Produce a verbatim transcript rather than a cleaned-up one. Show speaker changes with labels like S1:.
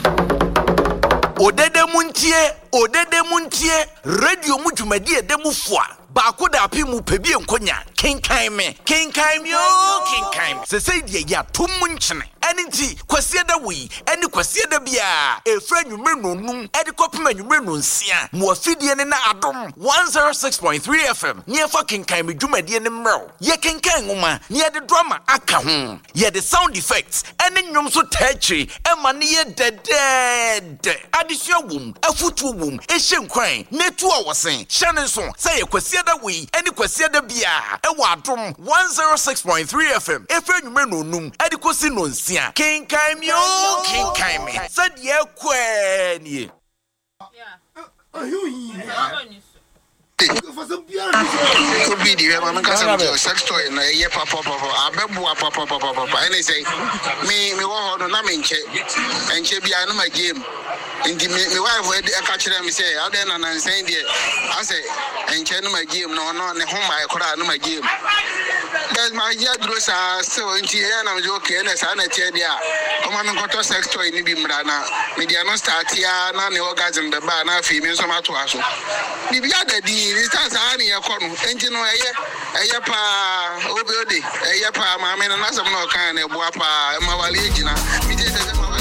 S1: Odede muntie, odede muntie, radio mujumadi edemufwa. Baako da api mu pebi enkonya, kenkan me, kenkan me o, kenkan me. Se se die ya tumunchene. Eni nti kwase da wi, eni kwase da bia. Efra nwumre nonum, edi kopema nwumre nonsia. Mo afidie ne na adom one oh six point three F M. Nie fa kenkan me dwumadi ne mrew. Ye kenkan ngoma, nie de drama aka ho. Ye de sound effects, eni nwom so tachi, ema ne ye dead. Adisua wum, afutu wum, ehye nkwan, netu a wosen. Hyane so, say ye kwase da we any kwase da bia e wa adom one oh six point three F M efra nwumre nonum edi kosi nonsia kenkan mi o kenkan mi said ye kwani
S2: yeah ayu could be the woman can sex toy na ye papa papa abebu papa papa papa and they say me me wo no na me nche enche bia no ma game Inti me wife we catch them say how then and saying there I say enche no ma game no no ne home my kora no ma game that's my year dress so inti here na me okay na sa na tie dia o ma me koto sex toy ni bi mra na me dia no start ya na ne orgasm be ba na fi me so ma to aso bi bia da di this time sa na ye kono enje no eye eye pa obi ode eye pa ma me na na sam no kan na bo apa ma wale gina mi je se